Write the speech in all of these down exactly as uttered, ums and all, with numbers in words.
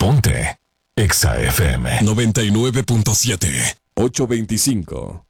Ponte Exa F M noventa y nueve punto siete. ocho veinticinco.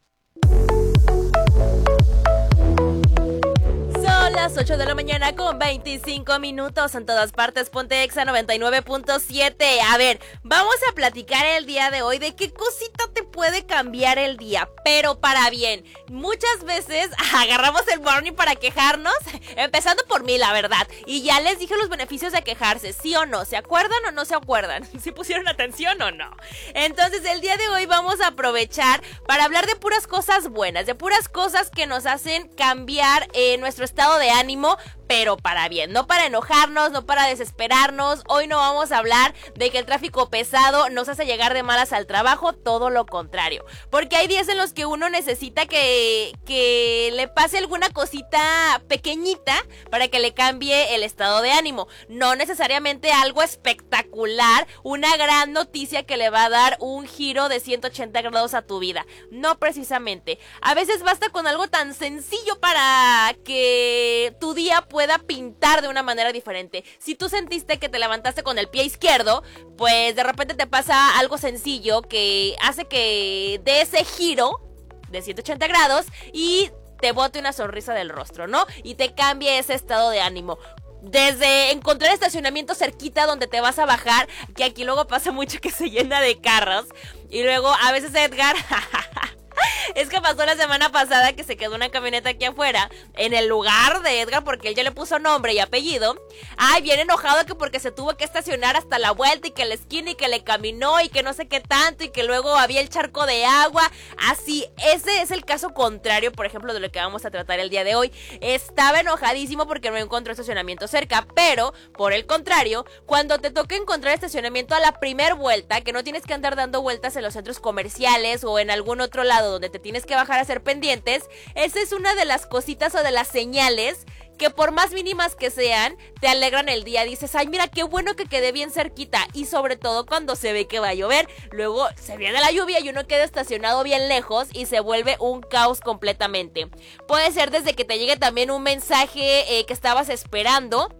Son las ocho de la mañana con veinticinco minutos en todas partes. Ponte Exa noventa y nueve punto siete. A ver, vamos a platicar el día de hoy de qué cosita te puede cambiar el día, pero para bien. Muchas veces agarramos el morning para quejarnos, empezando por mí, la verdad. Y ya les dije los beneficios de quejarse, ¿sí o no? ¿Se acuerdan o no se acuerdan? ¿Sí pusieron atención o no? Entonces, el día de hoy vamos a aprovechar para hablar de puras cosas buenas, de puras cosas que nos hacen cambiar eh, nuestro estado de ánimo, pero para bien, no para enojarnos, no para desesperarnos. Hoy no vamos a hablar de que el tráfico pesado nos hace llegar de malas al trabajo, todo lo contrario, porque hay días en los que uno necesita que, que le pase alguna cosita pequeñita para que le cambie el estado de ánimo, no necesariamente algo espectacular, una gran noticia que le va a dar un giro de ciento ochenta grados a tu vida, no precisamente. A veces basta con algo tan sencillo para que tu día pueda pueda pintar de una manera diferente. Si tú sentiste que te levantaste con el pie izquierdo, pues de repente te pasa algo sencillo que hace que dé ese giro de ciento ochenta grados y te bote una sonrisa del rostro, ¿no? Y te cambie ese estado de ánimo. Desde encontrar estacionamiento cerquita donde te vas a bajar, que aquí luego pasa mucho que se llena de carros, y luego a veces Edgar... Es que pasó la semana pasada que se quedó una camioneta aquí afuera, en el lugar de Edgar, porque él ya le puso nombre y apellido. Ay, bien enojado que porque se tuvo que estacionar hasta la vuelta y que la esquina y que le caminó y que no sé qué tanto y que luego había el charco de agua. Así, ese es el caso contrario, por ejemplo, de lo que vamos a tratar el día de hoy. Estaba enojadísimo porque no encontró estacionamiento cerca, pero, por el contrario, cuando te toca encontrar estacionamiento a la primer vuelta, que no tienes que andar dando vueltas en los centros comerciales o en algún otro lado donde te tienes que bajar a hacer pendientes, esa es una de las cositas o de las señales que por más mínimas que sean, te alegran el día. Dices, ay, mira qué bueno que quedé bien cerquita, y sobre todo cuando se ve que va a llover, luego se viene la lluvia y uno queda estacionado bien lejos y se vuelve un caos completamente. Puede ser desde que te llegue también un mensaje eh, que estabas esperando,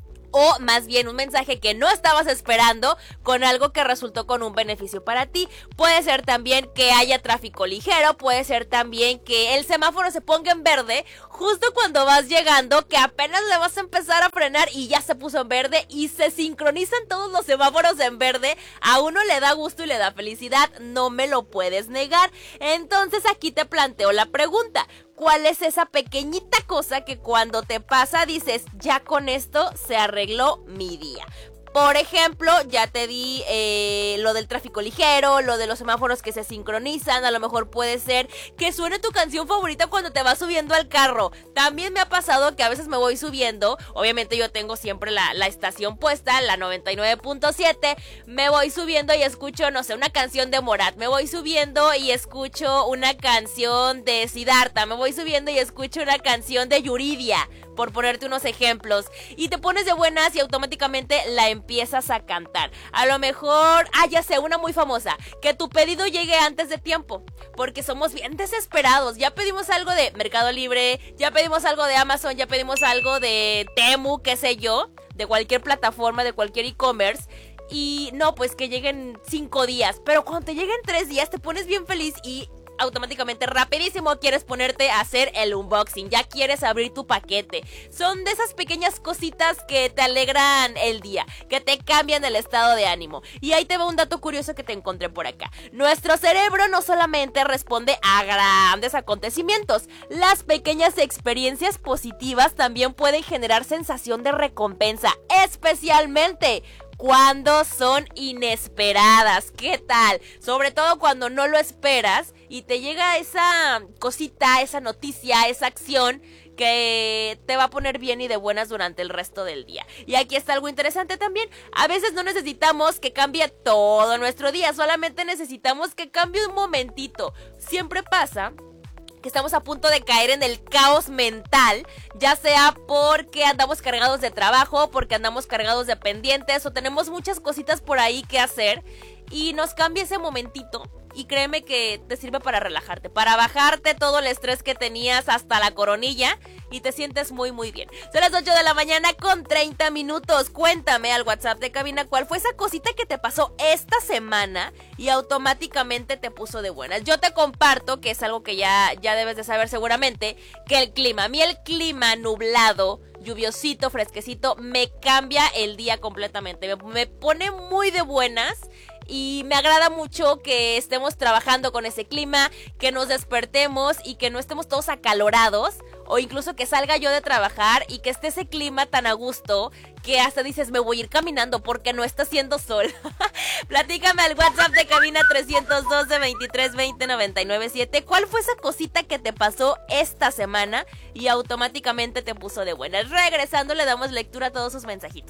o más bien un mensaje que no estabas esperando con algo que resultó con un beneficio para ti. Puede ser también que haya tráfico ligero, puede ser también que el semáforo se ponga en verde justo cuando vas llegando, que apenas le vas a empezar a frenar y ya se puso en verde y se sincronizan todos los semáforos en verde. A uno le da gusto y le da felicidad, no me lo puedes negar. Entonces aquí te planteo la pregunta: ¿cuál es esa pequeñita cosa que cuando te pasa dices, ya con esto se arregló mi día? Por ejemplo, ya te di eh, lo del tráfico ligero, lo de los semáforos que se sincronizan. A lo mejor puede ser que suene tu canción favorita cuando te vas subiendo al carro. También me ha pasado que a veces me voy subiendo, obviamente yo tengo siempre la, la estación puesta, la noventa y nueve punto siete, me voy subiendo y escucho, no sé, una canción de Morat, me voy subiendo y escucho una canción de Siddhartha, me voy subiendo y escucho una canción de Yuridia, por ponerte unos ejemplos, y te pones de buenas y automáticamente la empiezas a cantar. A lo mejor, ah, ya sé, una muy famosa, que tu pedido llegue antes de tiempo, porque somos bien desesperados. Ya pedimos algo de Mercado Libre, ya pedimos algo de Amazon, ya pedimos algo de Temu, qué sé yo, de cualquier plataforma, de cualquier e-commerce, y no, pues que lleguen cinco días, pero cuando te lleguen tres días te pones bien feliz y automáticamente, rapidísimo, quieres ponerte a hacer el unboxing, ya quieres abrir tu paquete. Son de esas pequeñas cositas que te alegran el día, que te cambian el estado de ánimo. Y ahí te va un dato curioso que te encontré por acá. Nuestro cerebro no solamente responde a grandes acontecimientos, las pequeñas experiencias positivas también pueden generar sensación de recompensa, especialmente cuando son inesperadas. ¿Qué tal? Sobre todo cuando no lo esperas y te llega esa cosita, esa noticia, esa acción que te va a poner bien y de buenas durante el resto del día. Y aquí está algo interesante también. A veces no necesitamos que cambie todo nuestro día, solamente necesitamos que cambie un momentito. Siempre pasa que estamos a punto de caer en el caos mental, ya sea porque andamos cargados de trabajo, porque andamos cargados de pendientes o tenemos muchas cositas por ahí que hacer, y nos cambia ese momentito y créeme que te sirve para relajarte, para bajarte todo el estrés que tenías hasta la coronilla y te sientes muy muy bien. Son las ocho de la mañana con treinta minutos. Cuéntame al WhatsApp de cabina cuál fue esa cosita que te pasó esta semana y automáticamente te puso de buenas. Yo te comparto, que es algo que ya, ya debes de saber seguramente, que el clima, a mí el clima nublado, lluviosito, fresquecito, me cambia el día completamente, me, me pone muy de buenas. Y me agrada mucho que estemos trabajando con ese clima, que nos despertemos y que no estemos todos acalorados, o incluso que salga yo de trabajar y que esté ese clima tan a gusto que hasta dices, me voy a ir caminando porque no está haciendo sol. Platícame al WhatsApp de cabina trescientos doce, veintitrés veinte, noventa y nueve siete. ¿Cuál fue esa cosita que te pasó esta semana y automáticamente te puso de buenas? Regresando le damos lectura a todos sus mensajitos.